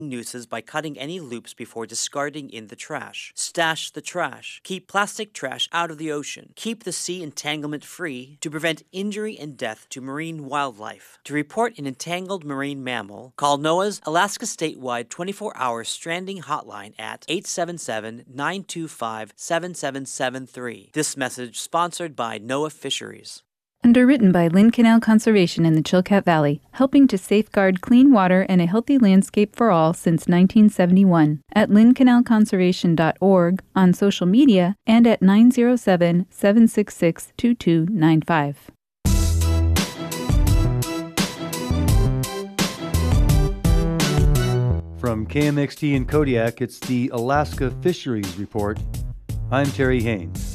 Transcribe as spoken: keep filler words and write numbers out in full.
nooses by cutting any loops before discarding in the trash. Stash the trash. Keep plastic trash out of the ocean. Keep the sea entanglement free to prevent injury and death to marine wildlife. To report an entangled marine mammal, call NOAA's Alaska statewide twenty-four hour stranding hotline at eight seven seven, nine two five, seven seven seven three. This message sponsored by NOAA Fisheries. Underwritten by Lynn Canal Conservation in the Chilkat Valley, helping to safeguard clean water and a healthy landscape for all since nineteen seventy-one. At lynn canal conservation dot org, on social media, and at nine oh seven, seven six six, two two nine five. From K M X T in Kodiak, it's the Alaska Fisheries Report. I'm Terry Haynes.